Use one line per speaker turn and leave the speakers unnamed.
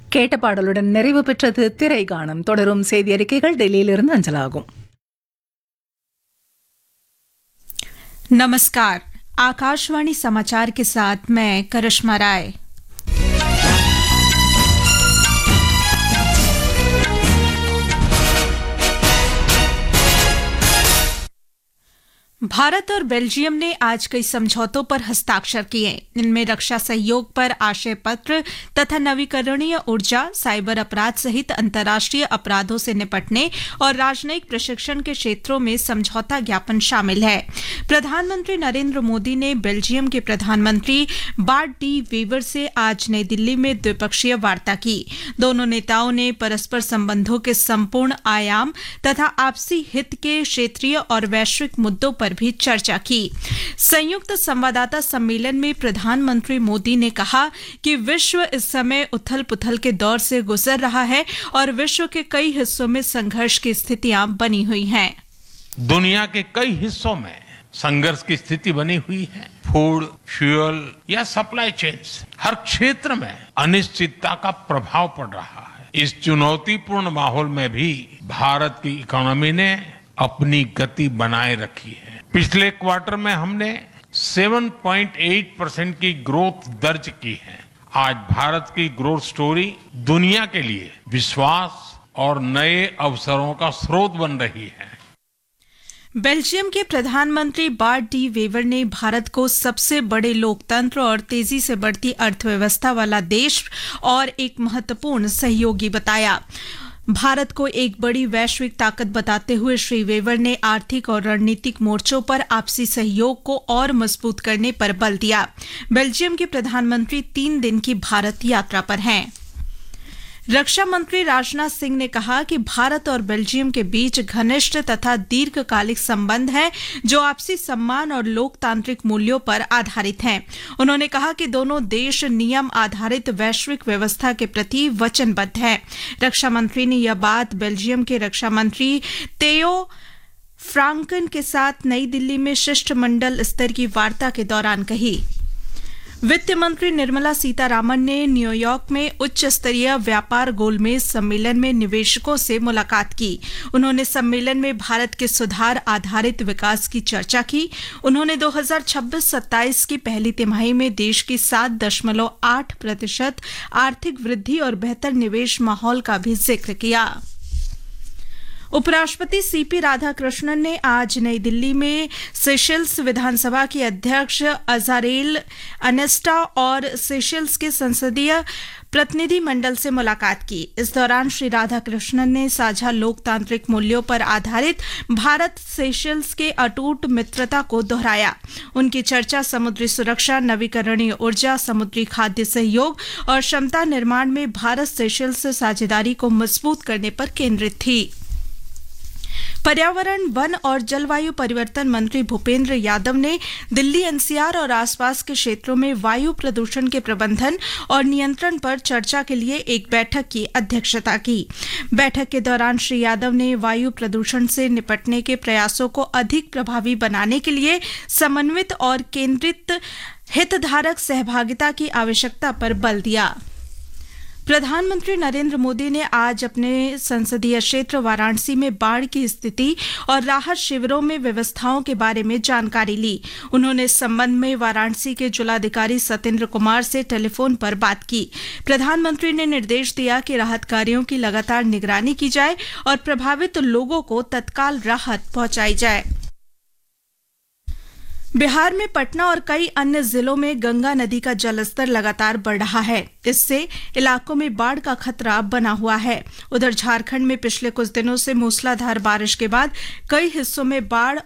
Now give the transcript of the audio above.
கேட்ட பாடலுடன் நிறைவு பெற்றது திரை காணும். தொடரும் செய்தி அறிக்கைகள் டெல்லியிலிருந்து அஞ்சலாகும்.
नमस्कार, आकाशवाणी समाचार के साथ मैं करिश्मा राय। भारत और बेल्जियम ने आज कई समझौतों पर हस्ताक्षर किए। इनमें रक्षा सहयोग पर आशय पत्र तथा नवीकरणीय ऊर्जा, साइबर अपराध सहित अंतर्राष्ट्रीय अपराधों से निपटने और राजनयिक प्रशिक्षण के क्षेत्रों में समझौता ज्ञापन शामिल है। प्रधानमंत्री नरेंद्र मोदी ने बेल्जियम के प्रधानमंत्री बार्ट डी वीवर से आज नई दिल्ली में द्विपक्षीय वार्ता की। दोनों नेताओं ने परस्पर संबंधों के संपूर्ण आयाम तथा आपसी हित के क्षेत्रीय और वैश्विक मुद्दों पर भी चर्चा की। संयुक्त संवाददाता सम्मेलन में प्रधानमंत्री मोदी ने कहा कि विश्व इस समय उथल-पुथल के दौर से गुजर रहा है और विश्व के कई हिस्सों में संघर्ष की स्थितियां बनी हुई हैं।
दुनिया के कई हिस्सों में संघर्ष की स्थिति बनी हुई है। फूड, फ्यूल या सप्लाई चेन्स, हर क्षेत्र में अनिश्चितता का प्रभाव पड़ रहा है। इस चुनौतीपूर्ण माहौल में भी भारत की इकोनॉमी ने अपनी गति बनाए रखी है। पिछले क्वार्टर में हमने 7.8% की ग्रोथ दर्ज की है। आज भारत की ग्रोथ स्टोरी दुनिया के लिए विश्वास और नए अवसरों का स्रोत बन रही है।
बेल्जियम के प्रधानमंत्री बार्ट डी वेवर ने भारत को सबसे बड़े लोकतंत्र और तेजी से बढ़ती अर्थव्यवस्था वाला देश और एक महत्वपूर्ण सहयोगी बताया। भारत को एक बड़ी वैश्विक ताकत बताते हुए श्री वेवर ने आर्थिक और रणनीतिक मोर्चों पर आपसी सहयोग को और मजबूत करने पर बल दिया। बेल्जियम के प्रधानमंत्री 3 दिन की भारत यात्रा पर हैं। रक्षा मंत्री राजनाथ सिंह ने कहा कि भारत और बेल्जियम के बीच घनिष्ठ तथा दीर्घकालिक संबंध हैं जो आपसी सम्मान और लोकतांत्रिक मूल्यों पर आधारित हैं। उन्होंने कहा कि दोनों देश नियम आधारित वैश्विक व्यवस्था के प्रति वचनबद्ध हैं। रक्षा मंत्री ने यह बात बेल्जियम के रक्षा मंत्री तेयो फ्रांकन के साथ नई दिल्ली में शिष्टमंडल स्तर की वार्ता के दौरान कही। वित्त मंत्री निर्मला सीतारामन ने न्यूयॉर्क में उच्च स्तरीय व्यापार गोलमेज सम्मेलन में निवेशकों से मुलाकात की। उन्होंने सम्मेलन में भारत के सुधार आधारित विकास की चर्चा की। उन्होंने 2026-27 की पहली तिमाही में देश की 7.8% आर्थिक वृद्धि और बेहतर निवेश माहौल का भी जिक्र किया। उपराष्ट्रपति सीपी राधाकृष्णन ने आज नई दिल्ली में सेशेल्स विधानसभा के अध्यक्ष अजारेल अनेस्टा और सेशेल्स के संसदीय प्रतिनिधि मंडल से मुलाकात की। इस दौरान श्री राधाकृष्णन ने साझा लोकतांत्रिक मूल्यों पर आधारित भारत सेशेल्स के अटूट मित्रता को दोहराया। उनकी चर्चा समुद्री सुरक्षा, नवीकरणीय ऊर्जा, समुद्री खाद्य सहयोग और क्षमता निर्माण में भारत सेशेल्स साझेदारी को मजबूत करने पर केंद्रित थी। पर्यावरण, वन और जलवायु परिवर्तन मंत्री भूपेंद्र यादव ने दिल्ली एनसीआर और आसपास के क्षेत्रों में वायु प्रदूषण के प्रबंधन और नियंत्रण पर चर्चा के लिए एक बैठक की अध्यक्षता की। बैठक के दौरान श्री यादव ने वायु प्रदूषण से निपटने के प्रयासों को अधिक प्रभावी बनाने के लिए समन्वित और केंद्रित हितधारक सहभागिता की आवश्यकता पर बल दिया। प्रधानमंत्री नरेंद्र मोदी ने आज अपने संसदीय क्षेत्र वाराणसी में बाढ़ की स्थिति और राहत शिविरों में व्यवस्थाओं के बारे में जानकारी ली। उन्होंने इस संबंध में वाराणसी के जिलाधिकारी सत्येंद्र कुमार से टेलीफोन पर बात की। प्रधानमंत्री ने निर्देश दिया कि राहत कार्यों की लगातार निगरानी की जाए और प्रभावित लोगों को तत्काल राहत पहुंचाई जाए। बिहार में पटना और कई अन्य जिलों में गंगा नदी का जलस्तर लगातार बढ़ रहा है। इससे इलाकों में बाढ़ का खतरा बना हुआ है। उधर झारखंड में पिछले कुछ दिनों से मूसलाधार बारिश के बाद कई हिस्सों में बाढ़